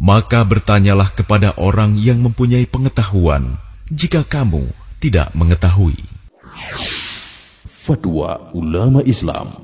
Maka bertanyalah kepada orang yang mempunyai pengetahuan, jika kamu tidak mengetahui. Fatwa Ulama Islam.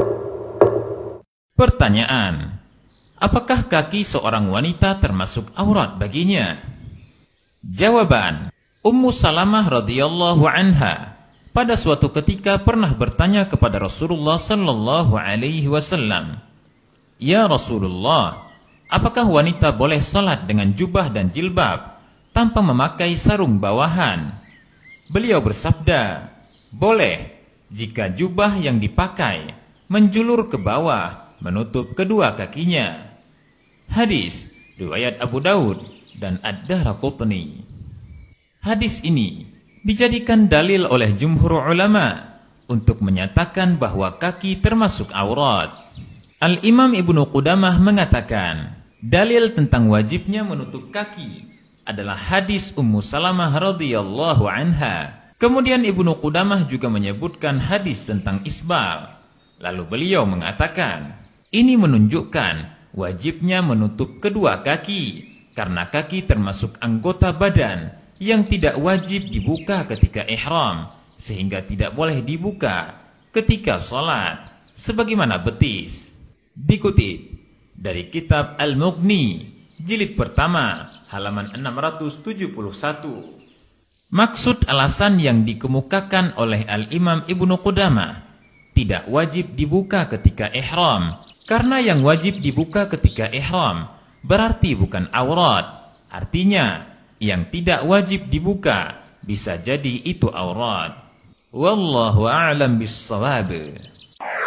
Pertanyaan: apakah kaki seorang wanita termasuk aurat baginya? Jawaban: Ummu Salamah radhiyallahu anha pada suatu ketika pernah bertanya kepada Rasulullah sallallahu alaihi wasallam, "Ya Rasulullah, apakah wanita boleh salat dengan jubah dan jilbab tanpa memakai sarung bawahan?" Beliau bersabda, "Boleh, jika jubah yang dipakai menjulur ke bawah menutup kedua kakinya." Hadis riwayat Abu Daud dan Ad-Daraqutni. Hadis ini dijadikan dalil oleh jumhur ulama untuk menyatakan bahwa kaki termasuk aurat. Al-Imam Ibnu Qudamah mengatakan, dalil tentang wajibnya menutup kaki adalah hadis Ummu Salamah radhiyallahu anha. Kemudian Ibnu Qudamah juga menyebutkan hadis tentang isbal. Lalu beliau mengatakan, ini menunjukkan wajibnya menutup kedua kaki, karena kaki termasuk anggota badan yang tidak wajib dibuka ketika ihram, sehingga tidak boleh dibuka ketika salat, sebagaimana betis. Dikutip dari kitab Al-Mughni, jilid pertama, halaman 671. Maksud alasan yang dikemukakan oleh Al-Imam Ibnu Qudamah, tidak wajib dibuka ketika ihram, karena yang wajib dibuka ketika ihram berarti bukan aurat. Artinya, yang tidak wajib dibuka bisa jadi itu aurat. Wallahu a'lam bis-shawab.